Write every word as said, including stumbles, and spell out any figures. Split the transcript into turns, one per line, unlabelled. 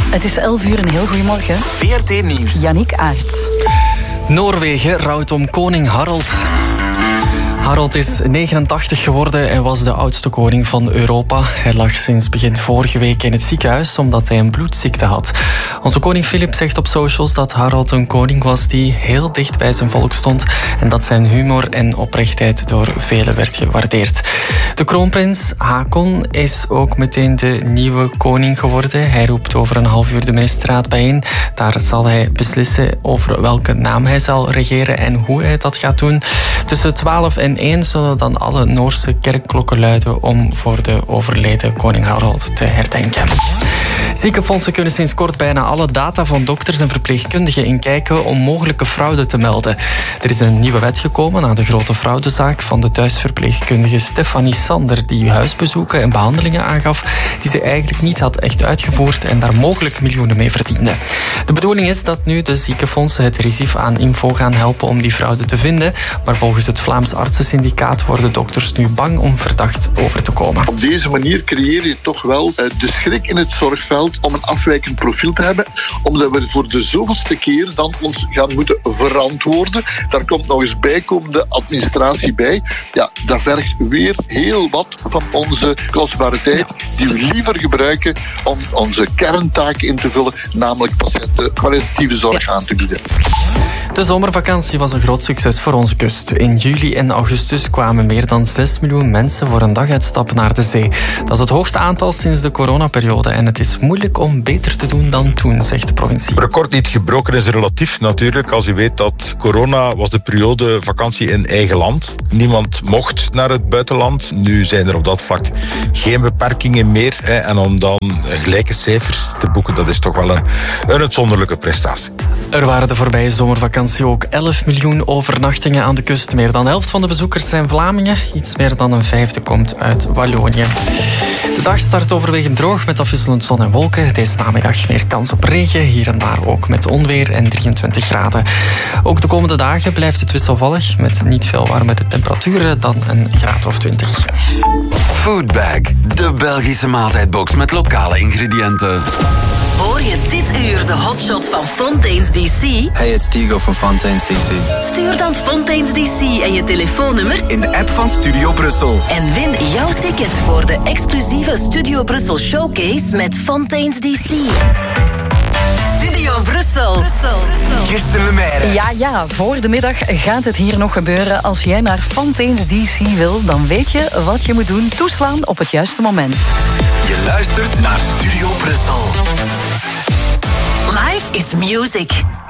Het is elf uur, een heel goedemorgen.
V R T Nieuws.
Yannick Aert.
Noorwegen rouwt om koning Harald. Harald is negenentachtig geworden en was de oudste koning van Europa. Hij lag sinds begin vorige week in het ziekenhuis omdat hij een bloedziekte had. Onze koning Filip zegt op socials dat Harald een koning was die heel dicht bij zijn volk stond en dat zijn humor en oprechtheid door velen werd gewaardeerd. De kroonprins Haakon is ook meteen de nieuwe koning geworden. Hij roept over een half uur de ministerraad bijeen. Daar zal hij beslissen over welke naam hij zal regeren en hoe hij dat gaat doen. Tussen twaalf en één zullen dan alle Noorse kerkklokken luiden om voor de overleden koning Harald te herdenken. Ziekenfondsen kunnen sinds kort bijna alle data van dokters en verpleegkundigen inkijken om mogelijke fraude te melden. Er is een nieuwe wet gekomen na de grote fraudezaak van de thuisverpleegkundige Stefanie Sander, die huisbezoeken en behandelingen aangaf die ze eigenlijk niet had echt uitgevoerd en daar mogelijk miljoenen mee verdiende. De bedoeling is dat nu de ziekenfondsen het RISIF aan info gaan helpen om die fraude te vinden, maar volgens het Vlaams Artsensyndicaat worden dokters nu bang om verdacht over te komen.
Op deze manier creëer je toch wel de schrik in het zorgveld om een afwijkend profiel te hebben, omdat we voor de zoveelste keer dan ons gaan moeten verantwoorden. Daar komt nog eens bijkomende administratie bij. Ja, dat vergt weer heel wat van onze kostbare tijd, die we liever gebruiken om onze kerntaak in te vullen, namelijk patiënten kwalitatieve zorg aan te bieden.
De zomervakantie was een groot succes voor onze kust. In juli en augustus kwamen meer dan zes miljoen mensen voor een daguitstap naar de zee. Dat is het hoogste aantal sinds de coronaperiode en het is moeilijk om beter te doen dan toen, zegt de provincie.
Het record niet gebroken is relatief natuurlijk. Als je weet dat corona was de periode vakantie in eigen land. Niemand mocht naar het buitenland. Nu zijn er op dat vlak geen beperkingen meer. En om dan gelijke cijfers te boeken, dat is toch wel een, een uitzonderlijke prestatie.
Er waren de voorbije zomervakantie ook elf miljoen overnachtingen aan de kust. Meer dan de helft van de bezoekers zijn Vlamingen. Iets meer dan een vijfde komt uit Wallonië. De dag start overwegend droog met afwisselend zon en wolken. Deze namiddag meer kans op regen. Hier en daar ook met onweer en drieëntwintig graden. Ook de komende dagen blijft het wisselvallig met niet veel warmere temperaturen dan een graad of twintig.
Foodbag, de Belgische maaltijdbox met lokale ingrediënten.
Hoor je dit uur de hotshot van Fontaine's D C?
Hey, it's Diego van Fontaine's D C.
Stuur dan Fontaine's D C en je telefoonnummer
in de app van Studio Brussel.
En win jouw ticket voor de exclusieve Studio Brussel Showcase met Fontaine's D C. Studio Brussel.
Kirsten Lemaire.
Ja, ja, voor de middag gaat het hier nog gebeuren. Als jij naar Fontaine's D C wil, dan weet je wat je moet doen. Toeslaan op het juiste moment.
Je luistert naar Studio Brussel.
Life is music.